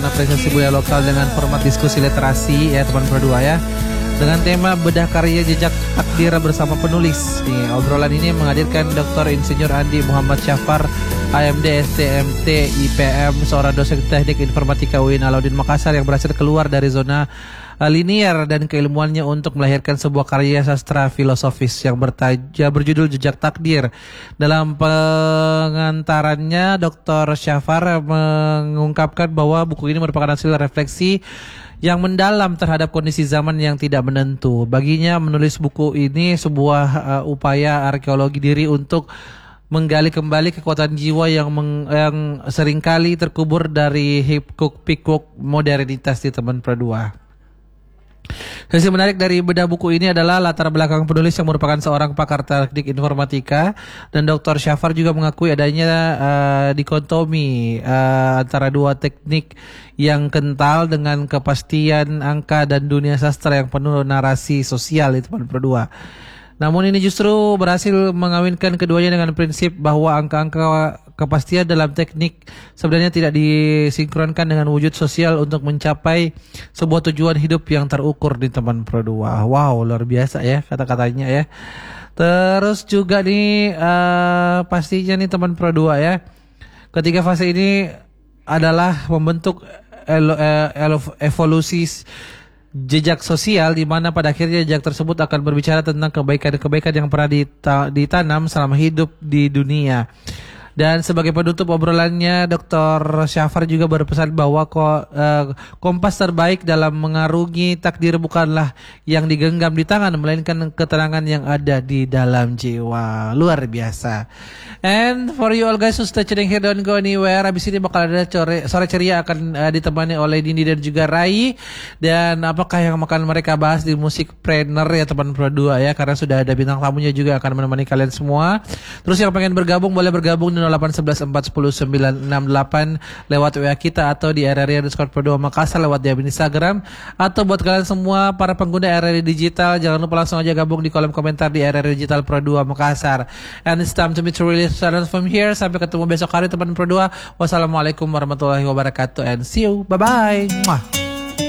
Apresiasi budaya lokal dengan format diskusi literasi ya teman berdua ya. Dengan tema bedah karya jejak takdir bersama penulis. Nih, obrolan ini menghadirkan Dr. Insinyur Andi Muhammad Syafar, AMD STMT IPM, seorang dosen teknik informatika UIN Alauddin Makassar yang berhasil keluar dari zona linier dan keilmuannya untuk melahirkan sebuah karya sastra filosofis yang berjudul Jejak Takdir. Dalam pengantarannya, Dr. Syafar mengungkapkan bahwa buku ini merupakan hasil refleksi yang mendalam terhadap kondisi zaman yang tidak menentu. Baginya menulis buku ini sebuah upaya arkeologi diri untuk menggali kembali kekuatan jiwa yang seringkali terkubur dari hiruk-pikuk modernitas di teman berdua. Sisi menarik dari bedah buku ini adalah latar belakang penulis yang merupakan seorang pakar teknik informatika, dan Dr. Syafar juga mengakui adanya dikotomi antara dua teknik yang kental dengan kepastian angka dan dunia sastra yang penuh narasi sosial di teman berdua. Namun ini justru berhasil mengawinkan keduanya dengan prinsip bahwa angka-angka kepastian dalam teknik sebenarnya tidak disinkronkan dengan wujud sosial untuk mencapai sebuah tujuan hidup yang terukur di teman berdua. Wow, luar biasa ya kata-katanya ya. Terus juga nih pastinya nih teman berdua ya. Ketiga fase ini adalah membentuk evolusi jejak sosial, di mana pada akhirnya jejak tersebut akan berbicara tentang kebaikan-kebaikan yang pernah ditanam selama hidup di dunia. Dan sebagai penutup obrolannya, Dr. Syafar juga berpesan bahwa kompas terbaik dalam mengarungi takdir bukanlah yang digenggam di tangan, melainkan ketenangan yang ada di dalam jiwa. Luar biasa. And for you all guys who stay tuning here, don't go anywhere. Abis ini bakal ada sore ceria akan ditemani oleh Dini dan juga Rai. Dan apakah yang akan mereka bahas di musik Planner ya teman berdua ya, karena sudah ada bintang tamunya juga akan menemani kalian semua. Terus yang pengen bergabung boleh bergabung di 0811410968 lewat WA kita atau di RRI_Pro2 Makassar lewat DM Instagram. Atau buat kalian semua para pengguna RRI Digital, jangan lupa langsung aja gabung di kolom komentar di RRI Digital Pro2 Makassar. And it's time to meet to release silence from here. Sampai ketemu besok hari teman Pro2. Wassalamualaikum warahmatullahi wabarakatuh and see you. Bye bye.